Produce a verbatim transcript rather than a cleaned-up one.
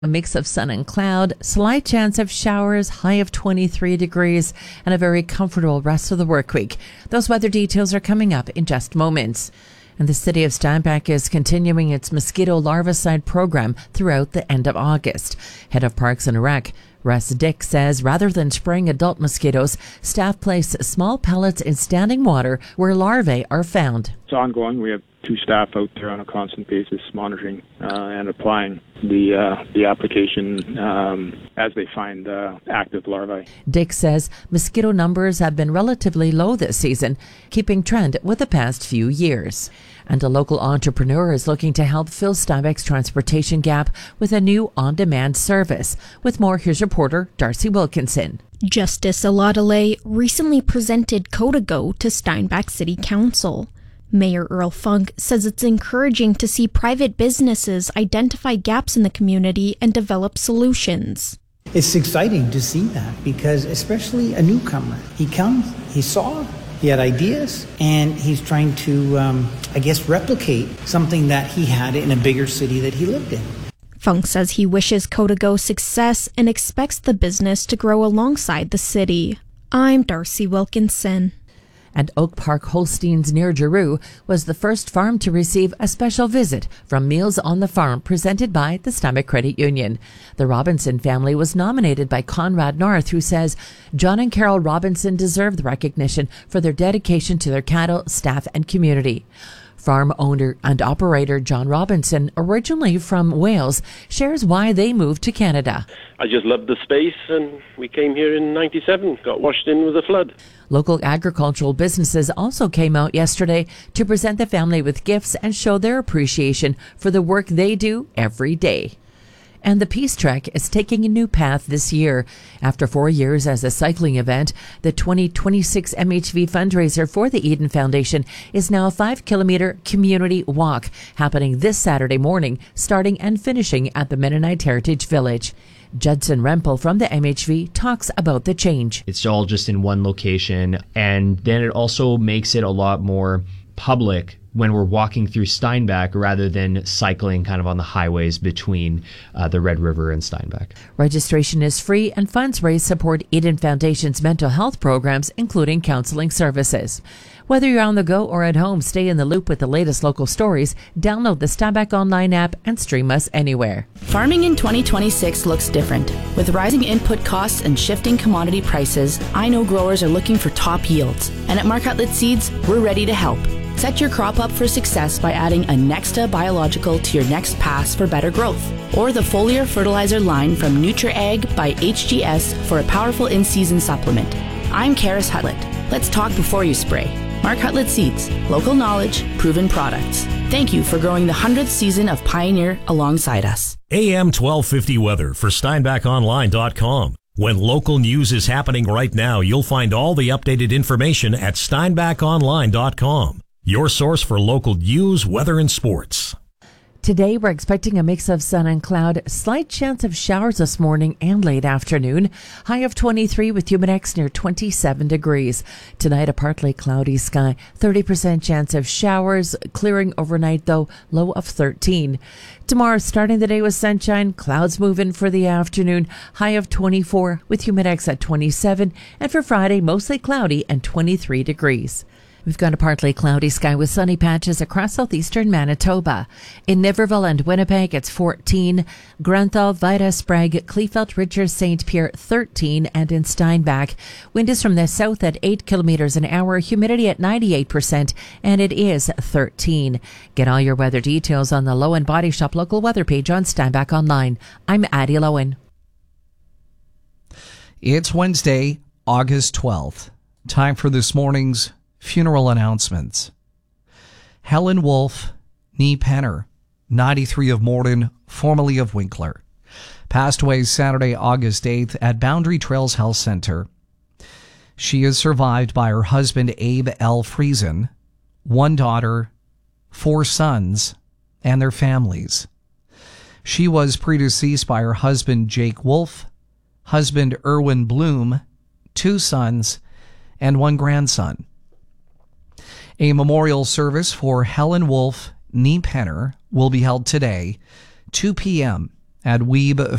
A mix of sun and cloud, slight chance of showers, high of twenty-three degrees, and a very comfortable rest of the work week. Those weather details are coming up in just moments. And the city of Steinbach is continuing its mosquito larvicide program throughout the end of August. Head of Parks and Rec, Russ Dick, says rather than spraying adult mosquitoes, staff place small pellets in standing water where larvae are found. It's ongoing. We have two staff out there on a constant basis monitoring uh, and applying the uh, the application um, as they find uh, active larvae. Dick says mosquito numbers have been relatively low this season, keeping trend with the past few years. And a local entrepreneur is looking to help fill Steinbach's transportation gap with a new on-demand service. With more, here's reporter Darcy Wilkinson. Justice Aladale recently presented Codago to Steinbach City Council. Mayor Earl Funk says it's encouraging to see private businesses identify gaps in the community and develop solutions. It's exciting to see that because especially a newcomer, he comes, he saw, he had ideas, and he's trying to, um, I guess, replicate something that he had in a bigger city that he lived in. Funk says he wishes Codago success and expects the business to grow alongside the city. I'm Darcy Wilkinson. And Oak Park Holsteins near Giroux was the first farm to receive a special visit from Meals on the Farm presented by the Steinbach Credit Union. The Robinson family was nominated by Conrad North, who says John and Carol Robinson deserve the recognition for their dedication to their cattle, staff, and community. Farm owner and operator John Robinson, originally from Wales, shares why they moved to Canada. I just loved the space, and we came here in ninety-seven, got washed in with a flood. Local agricultural businesses also came out yesterday to present the family with gifts and show their appreciation for the work they do every day. And the Peace Trek is taking a new path this year. After four years as a cycling event, the twenty twenty-six M H V fundraiser for the Eden Foundation is now a five-kilometer community walk happening this Saturday morning, starting and finishing at the Mennonite Heritage Village. Judson Rempel from the M H V talks about the change. It's all just in one location, and then it also makes it a lot more public when we're walking through Steinbach rather than cycling kind of on the highways between uh, the Red River and Steinbach. Registration is free and funds raised support Eden Foundation's mental health programs, including counseling services. Whether you're on the go or at home, stay in the loop with the latest local stories. Download the Steinbach Online app and stream us anywhere. Farming in twenty twenty-six looks different. With rising input costs and shifting commodity prices, I know growers are looking for top yields. And at Mark Hutlett Seeds, we're ready to help. Set your crop up for success by adding a Nexta biological to your next pass for better growth, or the foliar fertilizer line from NutriAg by H G S for a powerful in-season supplement. I'm Karis Hutlett. Let's talk before you spray. Mark Hutlett Seeds, local knowledge, proven products. Thank you for growing the hundredth season of Pioneer alongside us. A M twelve fifty weather for Steinbach Online dot com. When local news is happening right now, you'll find all the updated information at Steinbach Online dot com. Your source for local news, weather, and sports. Today, we're expecting a mix of sun and cloud, slight chance of showers this morning and late afternoon. High of twenty-three with humidex near twenty-seven degrees. Tonight, a partly cloudy sky, thirty percent chance of showers, clearing overnight though, low of thirteen. Tomorrow, starting the day with sunshine, clouds move in for the afternoon, high of twenty-four with humidex at twenty-seven. And for Friday, mostly cloudy and twenty-three degrees. We've got a partly cloudy sky with sunny patches across southeastern Manitoba. In Niverville and Winnipeg, it's fourteen. Granthal, Vida, Sprague, Kleefeld, Richards, Saint Pierre, thirteen. And in Steinbach, wind is from the south at eight kilometers an hour, humidity at ninety-eight percent, and it is thirteen. Get all your weather details on the Lowen Body Shop local weather page on Steinbach Online. I'm Addie Lowen. It's Wednesday, August twelfth. Time for this morning's funeral announcements. Helen Wolf, nee Penner, ninety-three, of Morden, formerly of Winkler, passed away Saturday, August eighth at Boundary Trails Health Center. She is survived by her husband, Abe L. Friesen, one daughter, four sons, and their families. She was predeceased by her husband, Jake Wolf, husband, Erwin Bloom, two sons, and one grandson. A memorial service for Helen Wolf, nee Penner, will be held today, two p.m., at Weeb